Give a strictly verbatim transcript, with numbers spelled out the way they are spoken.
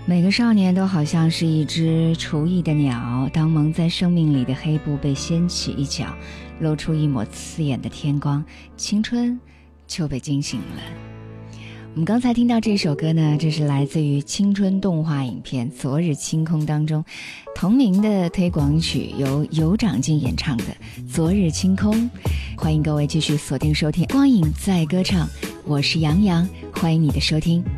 每个少年都好像是一只雏翼的鸟，当蒙在生命里的黑布被掀起一角，露出一抹刺眼的天光，青春就被惊醒了。我们刚才听到这首歌呢，这是来自于青春动画影片《昨日清空》当中同名的推广曲，由有长进演唱的《昨日清空》。欢迎各位继续锁定收听光影在歌唱，我是杨洋，欢迎你的收听。